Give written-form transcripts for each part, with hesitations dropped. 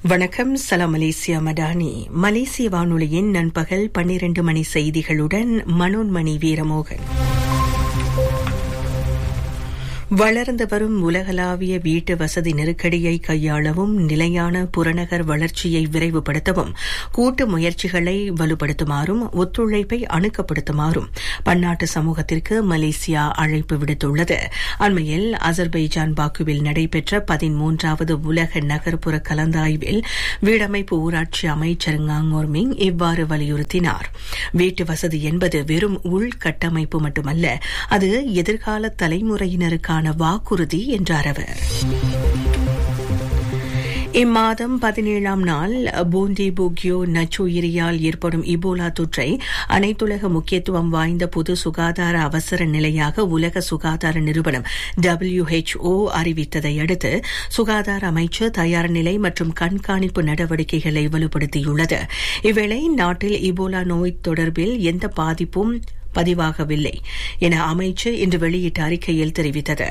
வணக்கம். சலாம் மலேசியா மடானி. மலேசிய வானொலியின் நண்பகல் 12 மணி செய்திகளுடன் மனோன்மணி வீரமோகன். வளர்ந்து வரும் உலகளாவிய வீட்டு வசதி நெருக்கடியை கையாளவும் நிலையான புறநகர் வளர்ச்சியை விரைவுபடுத்தவும் கூட்டு முயற்சிகளை வலுப்படுத்துமாறும் ஒத்துழைப்பை அணுக்கப்படுத்துமாறும் பன்னாட்டு சமூகத்திற்கு மலேசியா அழைப்பு விடுத்துள்ளது. அண்மையில் அசர்பைஜான் பாக்குவில் நடைபெற்ற 13வது உலக நகர்ப்புற கலந்தாய்வில் வீடமைப்பு ஊராட்சி அமைச்சர் ஞாங்கோர்மிங் இவ்வாறு வலியுறுத்தினார். வீட்டு வசதி என்பது வெறும் உள்கட்டமைப்பு மட்டுமல்ல, அது எதிர்கால தலைமுறையினருக்கான வாக்குறுதி என்றார் அவர். இம்மாதம் 17ஆம் நாள் பூந்தி புக்யோ நச்சுயிரியால் ஏற்படும் இபோலா தொற்றை அனைத்துலக முக்கியத்துவம் வாய்ந்த பொது சுகாதார அவசர நிலையாக உலக சுகாதார நிறுவனம் WHO அறிவித்ததை அடுத்து சுகாதார அமைச்சு தயார் நிலை மற்றும் கண்காணிப்பு நடவடிக்கைகளை வலுப்படுத்தியுள்ளது. இவ்வேளை நாட்டில் இபோலா நோய் தொடர்பில் எந்த பாதிப்பும் பதிவாகவில்லை என அமைச்சு இன்று வெளியிட்ட அறிக்கையில் தெரிவித்தது.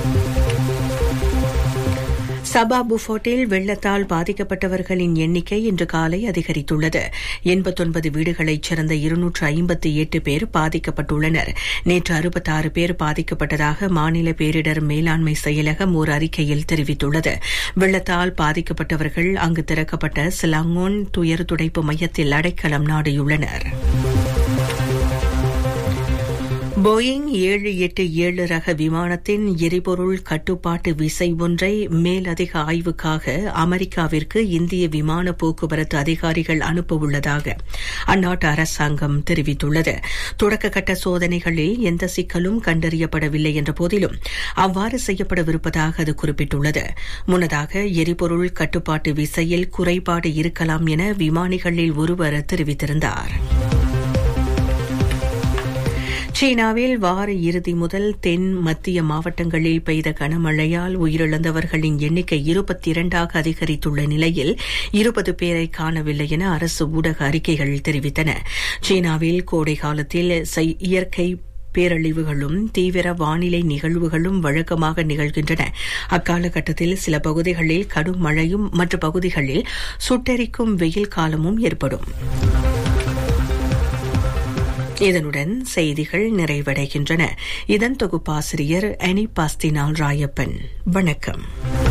சபா புஃபோட்டில் வெள்ளத்தால் பாதிக்கப்பட்டவர்களின் எண்ணிக்கை இன்று காலை அதிகரித்துள்ளது. 89 வீடுகளைச் சேர்ந்த 258 பேர் பாதிக்கப்பட்டுள்ளனர். நேற்று 66 பேர் பாதிக்கப்பட்டதாக மாநில பேரிடர் மேலாண்மை செயலகம் ஒரு அறிக்கையில் தெரிவித்துள்ளது. வெள்ளத்தால் பாதிக்கப்பட்டவர்கள் அங்கு திறக்கப்பட்ட சிலாங்கோன் துயர் துடைப்பு மையத்தில் அடைக்கலம் நாடியுள்ளனர். போயிங் 787 ரக விமானத்தின் எரிபொருள் கட்டுப்பாட்டு விசை ஒன்றை மேலதிக ஆய்வுக்காக அமெரிக்காவிற்கு இந்திய விமான போக்குவரத்து அதிகாரிகள் அனுப்ப உள்ளதாக அந்நாட்டு அரசாங்கம் தெரிவித்துள்ளது. தொடக்கக்கட்ட சோதனைகளில் எந்த சிக்கலும் கண்டறியப்படவில்லை என்ற போதிலும் அவ்வாறு செய்யப்படவிருப்பதாக அது குறிப்பிட்டுள்ளது. முன்னதாக எரிபொருள் கட்டுப்பாட்டு விசையில் குறைபாடு இருக்கலாம் என விமானிகளில் ஒருவர் தெரிவித்திருந்தார். சீனாவில் வார இறுதி முதல் தென் மத்திய மாவட்டங்களில் பெய்த கனமழையால் உயிரிழந்தவர்களின் எண்ணிக்கை 22ஆக அதிகரித்துள்ள நிலையில் 20 பேரை காணவில்லை என அரசு ஊடக அறிக்கைகள் தெரிவித்தன. சீனாவில் கோடை காலத்தில் இயற்கை பேரழிவுகளும் தீவிர வானிலை நிகழ்வுகளும் வழக்கமாக நிகழ்கின்றன. அக்காலகட்டத்தில் சில பகுதிகளில் கடும் மழையும் மற்ற பகுதிகளில் சுட்டெரிக்கும் வெயில் காலமும் ஏற்படும். இதனுடன் செய்திகள் நிறைவடைகின்றன. இதன் தொகுப்பாசிரியர் அனி பாஸ்தினால் ராயப்பன். வணக்கம்.